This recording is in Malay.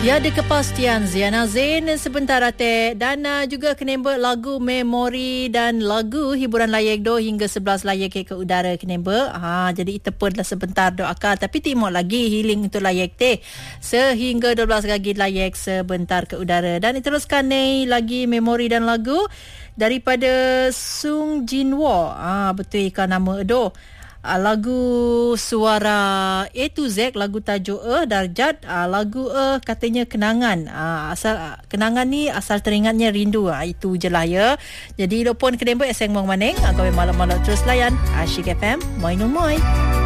Tiada kepastian Ziana Zain sebentar atik dan juga kenemba lagu memori dan lagu hiburan layak do hingga 11 layak ke udara kenemba. Jadi itepun lah sebentar doakan tapi timur lagi healing untuk layak teh sehingga 12 lagi layak sebentar ke udara dan diteruskan ni lagi memori dan lagu daripada Sung Jinwo. Betul ikan nama do. Lagu suara A to Z, lagu tajuk darjat, lagu katanya kenangan. Asal kenangan ni asal teringatnya rindu. Itu je lah ya. Jadi lopon kedemba eseng mong maneng kau malam-malam terus layan Asyik FM moi no moi.